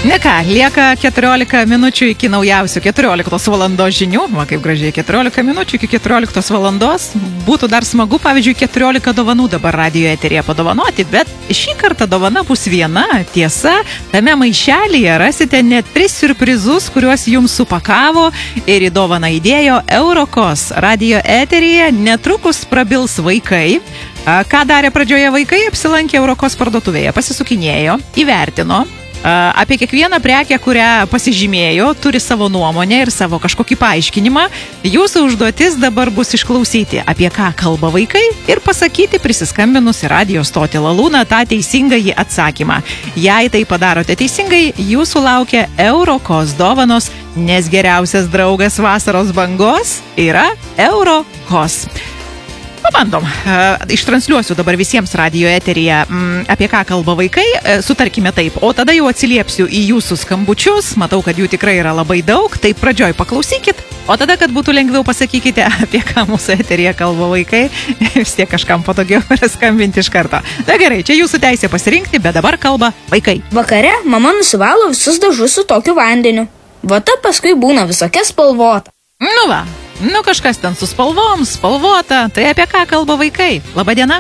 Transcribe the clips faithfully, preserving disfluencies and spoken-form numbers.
Ne ką, lieka keturiolika minučių iki naujausių keturioliktos valandos žinių. Va, kaip gražiai, keturiolika minučių iki keturioliktos valandos. Būtų dar smagu, pavyzdžiui, keturiolika dovanų dabar radijo eteryje padovanoti, bet šį kartą dovana bus viena. Tiesa, tame maišelyje rasite net tris siurprizus, kuriuos jums supakavo ir į dovaną įdėjo Eurokos. Radijo eteryje netrukus prabils vaikai. Ką darė pradžioje vaikai? Apsilankė Eurokos parduotuvėje, pasisukinėjo, įvertino. Apie kiekvieną prekę, kurią pasižymėjo, turi savo nuomonę ir savo kažkokį paaiškinimą. Jūsų užduotis dabar bus išklausyti, apie ką kalba vaikai ir pasakyti prisiskambinus į radijo stotį Lalūną tą teisingąjį atsakymą. Jei tai padarote teisingai, jūsų laukia Eurokos dovanos, nes geriausias draugas vasaros bangos yra Eurokos. Pabandom. Ištransliuosiu dabar visiems radijo eteryje, apie ką kalba vaikai, sutarkime taip, o tada jau atsiliepsiu į jūsų skambučius, matau, kad jų tikrai yra labai daug, tai pradžioj paklausykit, o tada, kad būtų lengviau, pasakykite, apie ką mūsų eteryje kalba vaikai, vis tiek kažkam patogiau skambinti iš karto. Na gerai, čia jūsų teisė pasirinkti, bet dabar kalba vaikai. Vakare mama nusivalo visus dažus su tokiu vandeniu. Vata paskui būna visokia spalvota. Nu va. Nu, kažkas ten su spalvom, spalvota. Tai apie ką kalba vaikai? Labadiena.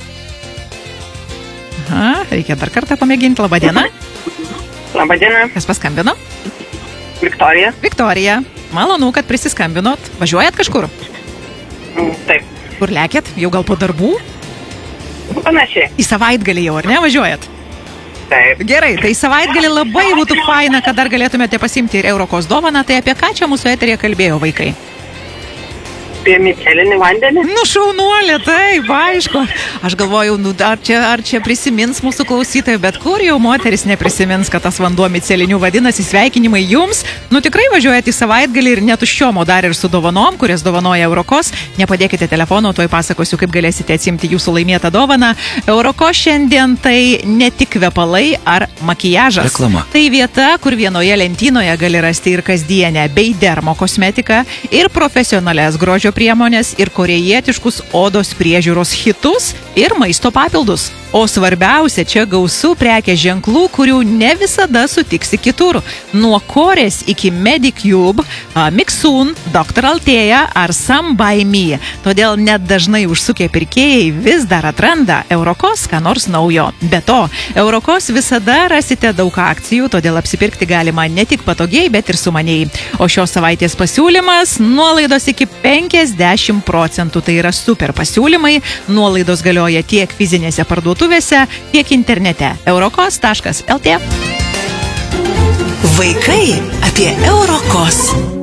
Aha, reikia dar kartą pamėginti. Labadiena. Labadiena. Kas paskambino? Viktorija. Viktorija. Malonu, kad prisiskambinot. Važiuojat kažkur? Taip. Kur lėkėt? Jau gal po darbų? Panašiai. Į savaitgalį jau, ar ne, važiuojat? Taip. Gerai, tai savaitgalį labai būtų faina, kad dar galėtumėte pasimti ir Eurokos dovaną. Tai apie ką čia mūsų eterėje kalbėjo vaikai? Apie micelinį vandenį? Nu, šaunuolė, taip, aišku. Aš galvojau, nu, ar čia, ar čia prisimins mūsų klausytojai, bet kur jau moteris neprisimins, kad tas vanduo miceliniu vadinasi. Sveikinimai jums. Nu, tikrai važiuojate į savaitgalį ir netuščiom, o dar ir su dovanom, kurias dovanoja Eurokos. Nepadėkite telefono, tuoj pasakosiu, kaip galėsite atsimti jūsų laimėtą dovaną. Eurokos šiandien tai ne tik kvepalai ar makiažas. Reklama. Tai vieta, kur vienoje lentynoje gali rasti ir kasdienę bei dermo kosmetiką, ir profesionalias grožio priemonės, ir korėjietiškus odos priežiūros hitus, ir maisto papildus. O svarbiausia, čia gausų prekės ženklų, kurių ne visada sutiksi kitur. Nuo Korės iki Medicube, Mixun, doktor Altėja ar Some by Me. Todėl net dažnai užsukę pirkėjai vis dar atranda Eurokos ką nors naujo. Be to, Eurokos visada rasite daug akcijų, todėl apsipirkti galima ne tik patogiai, bet ir sumaniai. O šios savaitės pasiūlymas – nuolaidos iki penkiasdešimt procentų. Tai yra super pasiūlymai. Nuolaidos galioja tiek fizinėse parduotuvėse, tiek internete. Eurokos taškas el tė. Vaikai apie Eurokos.